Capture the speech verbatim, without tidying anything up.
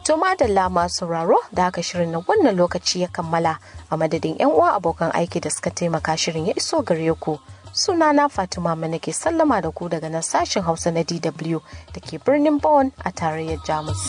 To madalla masu sauraro da aka shirin na wannan lokaci ya kammala a madadin yan uwa abokan aiki da suka taimaka shirin ya iso gare ku. Sunana Fatima Mana ke sallama da ku daga nan sashen Hausa na D W da ke birnin Bonn a tarayyar Jamus.